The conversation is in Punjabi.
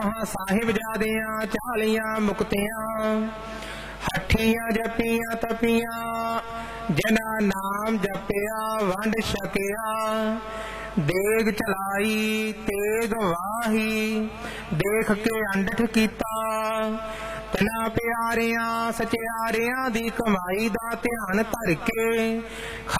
ਸਾਹਿਬਜ਼ਾਦਿਆਂ 40 ਮੁਕਤਿਆਂ। ਹੱਠੀਆਂ ਜਪੀਆਂ ਤਪੀਆਂ ਜਿਨ੍ਹਾਂ ਨਾਮ ਜਪਿਆ ਵੰਡ ਛਕਿਆ। ਦੇਗ ਚਲਾਈ ਤੇਗ ਵਾਹੀ ਦੇਖ ਕੇ ਅੰਡਠ ਕੀਤਾ। ਤਿਨਾਂ ਪਿਆਰਿਆਂ ਸਚਿਆਰਿਆਂ ਦੀ ਕਮਾਈ ਦਾ ਧਿਆਨ ਧਰ ਕੇ